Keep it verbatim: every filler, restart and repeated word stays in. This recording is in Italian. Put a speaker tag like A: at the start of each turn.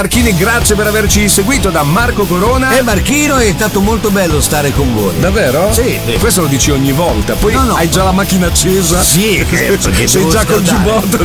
A: Marchini, grazie per averci seguito da Marco Corona.
B: E Marchino, è stato molto bello stare con voi.
A: Davvero?
B: Sì.
A: Questo lo dici ogni volta, poi
B: No, no.
A: hai già la macchina accesa.
B: Sì, che- perché
A: sei
B: devo
A: già col
B: scaldare.
A: giubbotto.